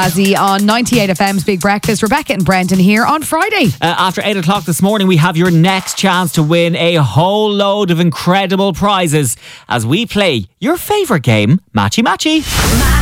On 98 FM's Big Breakfast, Rebecca and Brendan here on Friday. After 8 o'clock this morning, we have your next chance to win a whole load of incredible prizes as we play your favourite game, Matchy Matchy.